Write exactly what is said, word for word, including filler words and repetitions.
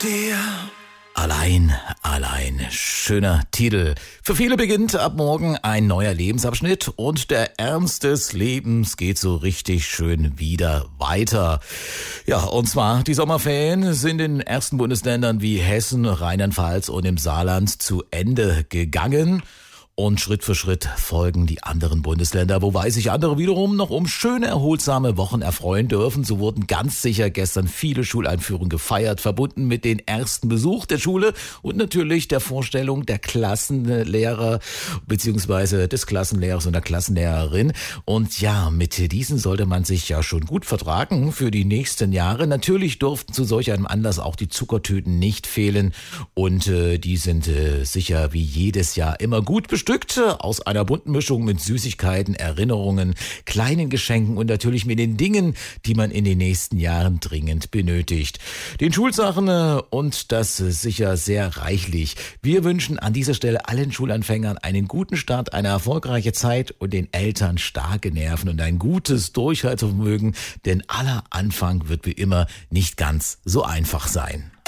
dir. Allein, allein. Schöner Titel. Für viele beginnt ab morgen ein neuer Lebensabschnitt und der Ernst des Lebens geht so richtig schön wieder weiter. Ja, und zwar die Sommerferien sind in ersten Bundesländern wie Hessen, Rheinland-Pfalz und im Saarland zu Ende gegangen. Und Schritt für Schritt folgen die anderen Bundesländer, wobei sich andere wiederum noch um schöne, erholsame Wochen erfreuen dürfen. So wurden ganz sicher gestern viele Schuleinführungen gefeiert, verbunden mit dem ersten Besuch der Schule und natürlich der Vorstellung der Klassenlehrer bzw. des Klassenlehrers und der Klassenlehrerin. Und ja, mit diesen sollte man sich ja schon gut vertragen für die nächsten Jahre. Natürlich durften zu solch einem Anlass auch die Zuckertüten nicht fehlen und äh, die sind äh, sicher wie jedes Jahr immer gut bestückt. Aus einer bunten Mischung mit Süßigkeiten, Erinnerungen, kleinen Geschenken und natürlich mit den Dingen, die man in den nächsten Jahren dringend benötigt. Den Schulsachen und das sicher sehr reichlich. Wir wünschen an dieser Stelle allen Schulanfängern einen guten Start, eine erfolgreiche Zeit und den Eltern starke Nerven und ein gutes Durchhaltevermögen, denn aller Anfang wird wie immer nicht ganz so einfach sein.